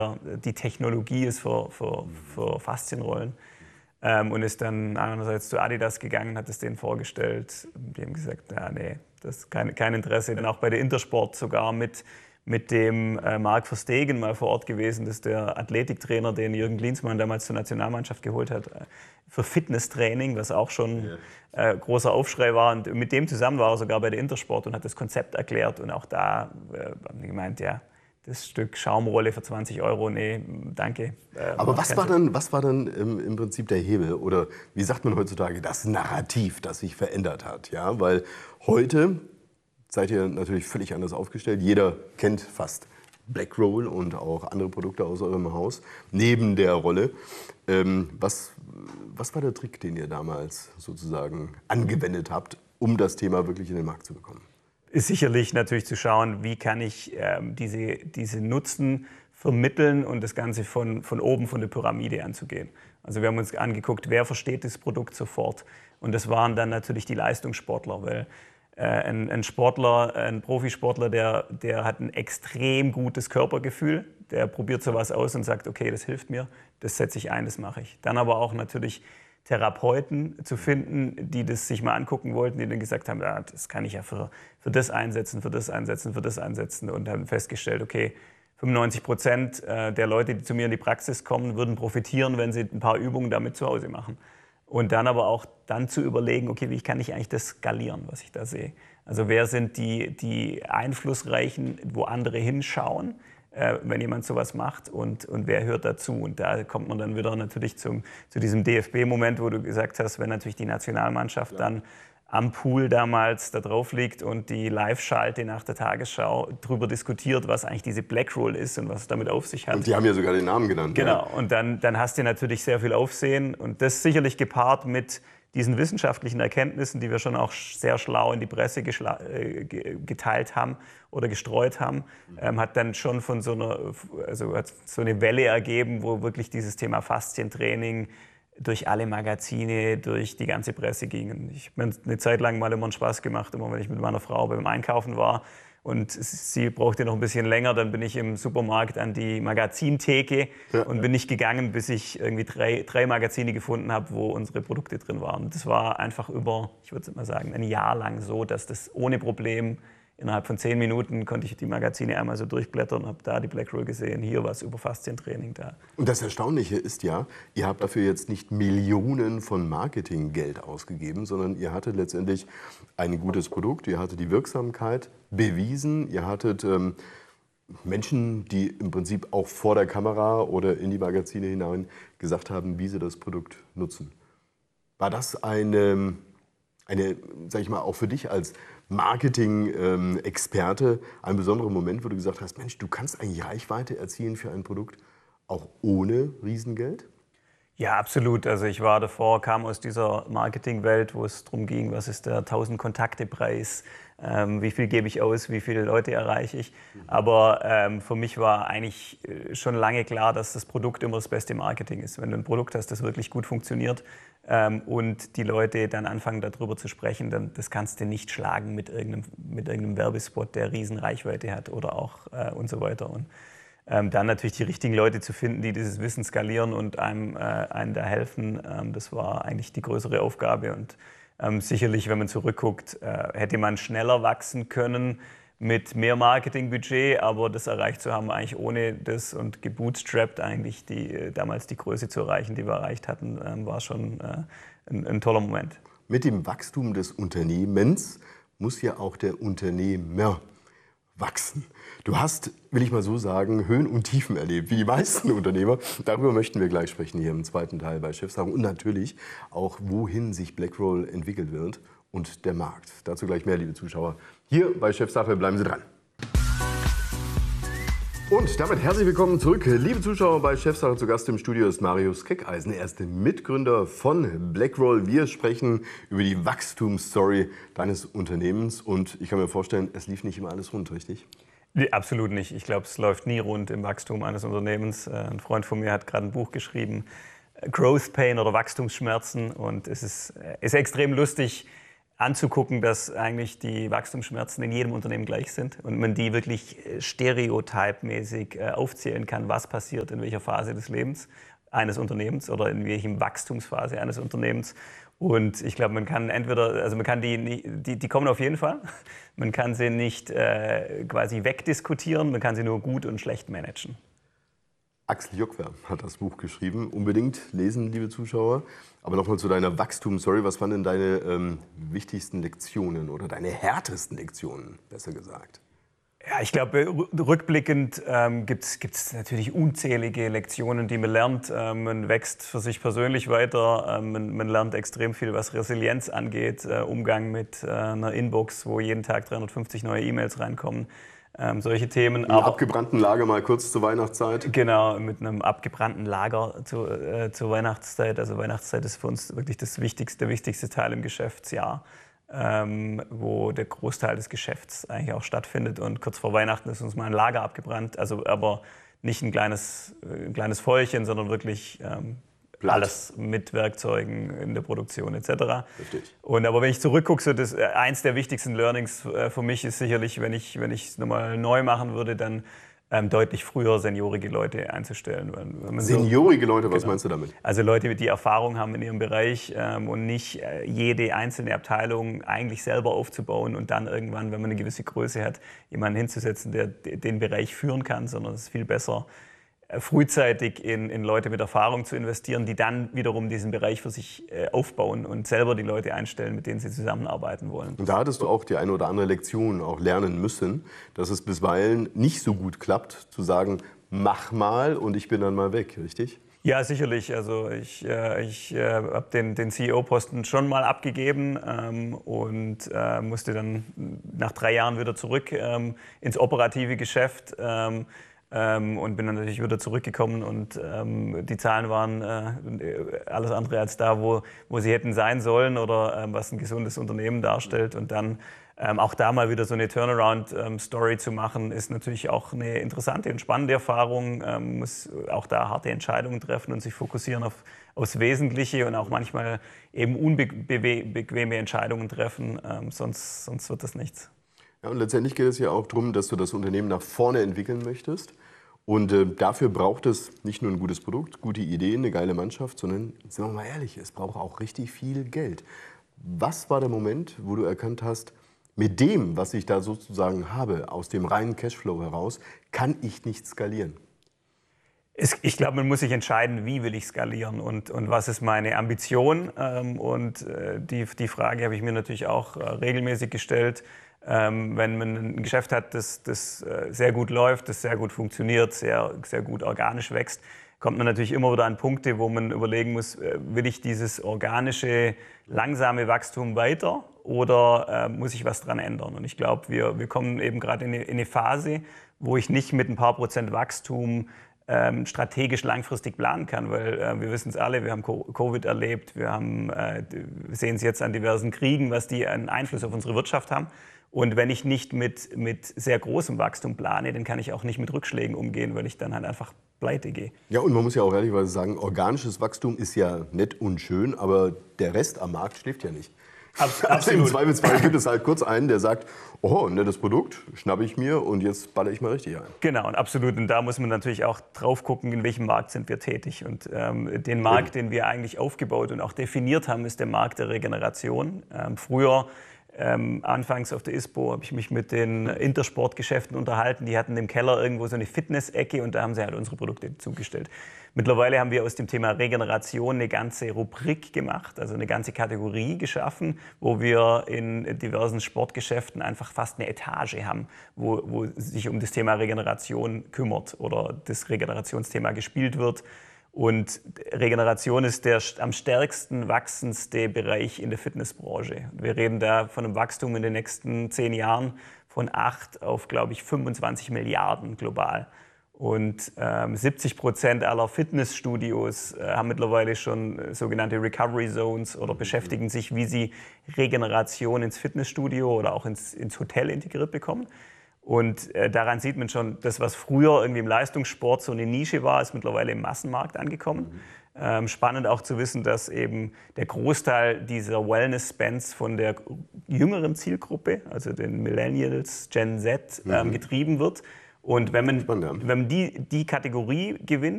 die Technologie ist für Faszienrollen. Und ist dann einerseits zu Adidas gegangen, hat es denen vorgestellt. Die haben gesagt, ja, nee, das ist kein Interesse. Dann auch bei der Intersport sogar mit dem Marc Verstegen mal vor Ort gewesen. Das ist der Athletiktrainer, den Jürgen Klinsmann damals zur Nationalmannschaft geholt hat. Für Fitnesstraining, was auch schon großer Aufschrei war. Und mit dem zusammen war er sogar bei der Intersport und hat das Konzept erklärt. Und auch da haben die gemeint, ja, das Stück Schaumrolle für 20 Euro, nee, danke. Aber was war dann im Prinzip der Hebel oder wie sagt man heutzutage, das Narrativ, das sich verändert hat? Ja, weil heute seid ihr natürlich völlig anders aufgestellt. Jeder kennt fast Blackroll und auch andere Produkte aus eurem Haus, neben der Rolle. Was war der Trick, den ihr damals sozusagen angewendet habt, um das Thema wirklich in den Markt zu bekommen? Ist sicherlich natürlich zu schauen, wie kann ich diese Nutzen vermitteln und das Ganze von oben, von der Pyramide anzugehen. Also wir haben uns angeguckt, wer versteht das Produkt sofort. Und das waren dann natürlich die Leistungssportler, weil ein Sportler, ein Profisportler, der hat ein extrem gutes Körpergefühl, der probiert sowas aus und sagt, okay, das hilft mir, das setze ich ein, das mache ich. Dann aber auch natürlich Therapeuten zu finden, die das sich mal angucken wollten, die dann gesagt haben, ja, das kann ich ja für das einsetzen, für das einsetzen, für das einsetzen und haben festgestellt, okay, 95% der Leute, die zu mir in die Praxis kommen, würden profitieren, wenn sie ein paar Übungen damit zu Hause machen. Und dann aber auch dann zu überlegen, okay, wie kann ich eigentlich das skalieren, was ich da sehe? Also wer sind die Einflussreichen, wo andere hinschauen, wenn jemand sowas macht und wer hört dazu? Und da kommt man dann wieder natürlich zu diesem DFB-Moment, wo du gesagt hast, wenn natürlich die Nationalmannschaft dann am Pool damals da drauf liegt und die Live-Schalte nach der Tagesschau darüber diskutiert, was eigentlich diese Blackroll ist und was es damit auf sich hat. Und die haben ja sogar den Namen genannt. Genau, und dann hast du natürlich sehr viel Aufsehen und das sicherlich gepaart mit diesen wissenschaftlichen Erkenntnissen, die wir schon auch sehr schlau in die Presse geteilt haben oder gestreut haben, hat dann schon von hat so eine Welle ergeben, wo wirklich dieses Thema Faszientraining durch alle Magazine, durch die ganze Presse ging. Und ich habe mir eine Zeit lang mal immer einen Spaß gemacht, immer wenn ich mit meiner Frau beim Einkaufen war und sie brauchte noch ein bisschen länger, dann bin ich im Supermarkt an die Magazintheke und bin nicht gegangen, bis ich irgendwie drei Magazine gefunden habe, wo unsere Produkte drin waren. Das war einfach über, ich würde mal sagen, ein Jahr lang so, dass das ohne Problem innerhalb von 10 Minuten konnte ich die Magazine einmal so durchblättern, habe da die Blackroll gesehen, hier was über Faszientraining da. Und das Erstaunliche ist ja, ihr habt dafür jetzt nicht Millionen von Marketinggeld ausgegeben, sondern ihr hattet letztendlich ein gutes Produkt, ihr hattet die Wirksamkeit bewiesen, ihr hattet Menschen, die im Prinzip auch vor der Kamera oder in die Magazine hinein gesagt haben, wie sie das Produkt nutzen. War das eine, sag ich mal, auch für dich als Marketing-Experte ein besonderer Moment, wo du gesagt hast, Mensch, du kannst eigentlich Reichweite erzielen für ein Produkt, auch ohne Riesengeld? Ja, absolut. Also ich war davor, kam aus dieser Marketingwelt, wo es darum ging, was ist der 1000-Kontakte-Preis, wie viel gebe ich aus, wie viele Leute erreiche ich. Aber für mich war eigentlich schon lange klar, dass das Produkt immer das beste Marketing ist. Wenn du ein Produkt hast, das wirklich gut funktioniert und die Leute dann anfangen, darüber zu sprechen, dann das kannst du nicht schlagen mit irgendeinem Werbespot, der riesen Reichweite hat oder auch und so weiter. Und dann natürlich die richtigen Leute zu finden, die dieses Wissen skalieren und einem da helfen, das war eigentlich die größere Aufgabe. Und sicherlich, wenn man zurückguckt, hätte man schneller wachsen können mit mehr Marketingbudget, aber das erreicht zu haben eigentlich ohne das und gebootstrapped eigentlich damals die Größe zu erreichen, die wir erreicht hatten, war schon ein toller Moment. Mit dem Wachstum des Unternehmens muss ja auch der Unternehmer wachsen. Du hast, will ich mal so sagen, Höhen und Tiefen erlebt, wie die meisten Unternehmer. Darüber möchten wir gleich sprechen hier im zweiten Teil bei Chefsache und natürlich auch, wohin sich Blackroll entwickelt wird und der Markt. Dazu gleich mehr, liebe Zuschauer. Hier bei Chefsache, bleiben Sie dran. Und damit herzlich willkommen zurück, liebe Zuschauer bei Chefsache. Zu Gast im Studio ist Marius Keckeisen, er ist der Mitgründer von Blackroll. Wir sprechen über die Wachstumsstory deines Unternehmens und ich kann mir vorstellen, es lief nicht immer alles rund, richtig? Nee, absolut nicht. Ich glaube, es läuft nie rund im Wachstum eines Unternehmens. Ein Freund von mir hat gerade ein Buch geschrieben, Growth Pain oder Wachstumsschmerzen. Und es ist extrem lustig, anzugucken, dass eigentlich die Wachstumsschmerzen in jedem Unternehmen gleich sind und man die wirklich stereotypmäßig aufzählen kann, was passiert in welcher Phase des Lebens eines Unternehmens oder in welchem Wachstumsphase eines Unternehmens. Und ich glaube, man kann entweder, also man kann die kommen auf jeden Fall, man kann sie nicht quasi wegdiskutieren, man kann sie nur gut und schlecht managen. Axel Jockwer hat das Buch geschrieben. Unbedingt lesen, liebe Zuschauer. Aber nochmal zu deiner Wachstumsstory. Was waren denn deine wichtigsten Lektionen oder deine härtesten Lektionen, besser gesagt? Ja, ich glaube, rückblickend gibt es natürlich unzählige Lektionen, die man lernt. Man wächst für sich persönlich weiter. Man lernt extrem viel, was Resilienz angeht. Umgang mit einer Inbox, wo jeden Tag 350 neue E-Mails reinkommen. Solche Themen. Im abgebrannten Lager mal kurz zur Weihnachtszeit. Genau, mit einem abgebrannten Lager zur Weihnachtszeit. Also Weihnachtszeit ist für uns wirklich der wichtigste Teil im Geschäftsjahr, wo der Großteil des Geschäfts eigentlich auch stattfindet. Und kurz vor Weihnachten ist uns mal ein Lager abgebrannt, also aber nicht ein kleines Feuerchen, sondern wirklich alles mit Werkzeugen in der Produktion etc. Richtig. Aber wenn ich zurückgucke, so eins der wichtigsten Learnings für mich ist sicherlich, wenn ich es nochmal neu machen würde, dann deutlich früher seniorige Leute einzustellen. Seniorige Leute, was meinst du damit? Also Leute, die Erfahrung haben in ihrem Bereich und nicht jede einzelne Abteilung eigentlich selber aufzubauen und dann irgendwann, wenn man eine gewisse Größe hat, jemanden hinzusetzen, der den Bereich führen kann, sondern es ist viel besser, frühzeitig in Leute mit Erfahrung zu investieren, die dann wiederum diesen Bereich für sich aufbauen und selber die Leute einstellen, mit denen sie zusammenarbeiten wollen. Und da hattest du auch die eine oder andere Lektion auch lernen müssen, dass es bisweilen nicht so gut klappt, zu sagen, mach mal und ich bin dann mal weg, richtig? Ja, sicherlich. Also ich habe den CEO-Posten schon mal abgegeben und musste dann nach 3 Jahren wieder zurück ins operative Geschäft. Und bin dann natürlich wieder zurückgekommen und die Zahlen waren alles andere als da, wo sie hätten sein sollen oder was ein gesundes Unternehmen darstellt. Und dann auch da mal wieder so eine Turnaround-Story zu machen, ist natürlich auch eine interessante und spannende Erfahrung. Muss auch da harte Entscheidungen treffen und sich fokussieren aufs Wesentliche und auch manchmal eben unbequeme Entscheidungen treffen, sonst wird das nichts. Ja, und letztendlich geht es ja auch darum, dass du das Unternehmen nach vorne entwickeln möchtest. Und dafür braucht es nicht nur ein gutes Produkt, gute Ideen, eine geile Mannschaft, sondern, sind wir mal ehrlich, es braucht auch richtig viel Geld. Was war der Moment, wo du erkannt hast, mit dem, was ich da sozusagen habe, aus dem reinen Cashflow heraus, kann ich nicht skalieren? Ich glaube, man muss sich entscheiden, wie will ich skalieren und was ist meine Ambition. Die Frage habe ich mir natürlich auch regelmäßig gestellt. Wenn man ein Geschäft hat, das sehr gut läuft, das sehr gut funktioniert, sehr gut organisch wächst, kommt man natürlich immer wieder an Punkte, wo man überlegen muss, will ich dieses organische, langsame Wachstum weiter oder muss ich was dran ändern? Und ich glaube, wir kommen eben gerade in eine Phase, wo ich nicht mit ein paar Prozent Wachstum strategisch langfristig planen kann, weil wir wissen es alle, wir haben Covid erlebt, wir sehen es jetzt an diversen Kriegen, was die einen Einfluss auf unsere Wirtschaft haben. Und wenn ich nicht mit sehr großem Wachstum plane, dann kann ich auch nicht mit Rückschlägen umgehen, weil ich dann halt einfach pleite gehe. Ja, und man muss ja auch ehrlicherweise sagen, organisches Wachstum ist ja nett und schön, aber der Rest am Markt schläft ja nicht. Also im Zweifelsfall gibt es halt kurz einen, der sagt, oh, ein nettes Produkt, schnappe ich mir und jetzt baller ich mal richtig ein. Genau, und absolut. Und da muss man natürlich auch drauf gucken, in welchem Markt sind wir tätig. Und den Markt, den wir eigentlich aufgebaut und auch definiert haben, ist der Markt der Regeneration. Früher, anfangs auf der ISPO, habe ich mich mit den Intersportgeschäften unterhalten. Die hatten im Keller irgendwo so eine Fitness-Ecke und da haben sie halt unsere Produkte zugestellt. Mittlerweile haben wir aus dem Thema Regeneration eine ganze Rubrik gemacht, also eine ganze Kategorie geschaffen, wo wir in diversen Sportgeschäften einfach fast eine Etage haben, wo sich um das Thema Regeneration kümmert oder das Regenerationsthema gespielt wird. Und Regeneration ist der am stärksten wachsendste Bereich in der Fitnessbranche. Wir reden da von einem Wachstum in den nächsten 10 Jahren von 8 auf, glaube ich, 25 Milliarden global. Und 70% aller Fitnessstudios haben mittlerweile schon sogenannte Recovery Zones oder beschäftigen sich, wie sie Regeneration ins Fitnessstudio oder auch ins Hotel integriert bekommen. Und daran sieht man schon, das, was früher irgendwie im Leistungssport so eine Nische war, ist mittlerweile im Massenmarkt angekommen. Spannend auch zu wissen, dass eben der Großteil dieser Wellness-Spends von der jüngeren Zielgruppe, also den Millennials, Gen Z, getrieben wird. Und wenn man die Kategorie gewinnt,